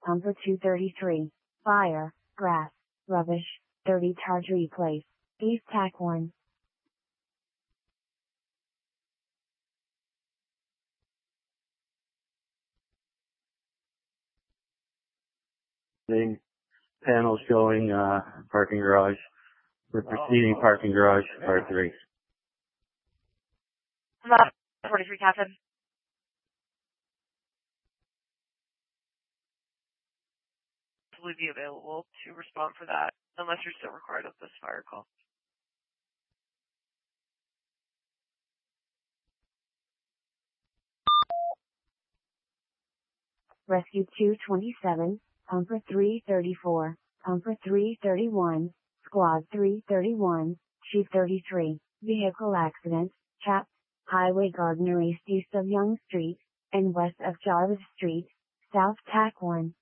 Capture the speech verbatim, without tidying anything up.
Pumper two thirty-three. Fire, grass, rubbish, thirty Tardree Place, East Tack one. Panel showing uh, parking garage for preceding parking garage, part three. forty-three, Captain. Will be available to respond for that, unless you're still required of this fire call. Rescue two twenty-seven, Pumper three thirty-four, Pumper three thirty-one, Squad three thirty-one, Chief thirty-three, vehicle accident, Chap, Highway Gardner East east of Young Street, and west of Jarvis Street, South Tack one.